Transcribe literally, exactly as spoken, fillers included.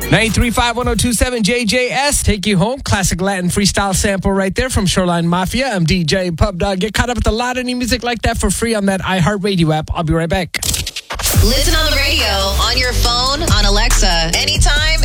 nine three five, one oh two seven J J S. Take you home. Classic Latin freestyle sample right there from Shoreline Mafia. I'm D J Pub Dog. Get caught up with a lot of new music like that for free on that iHeartRadio app. I'll be right back. Listen on the radio, on your phone, on Alexa, anytime,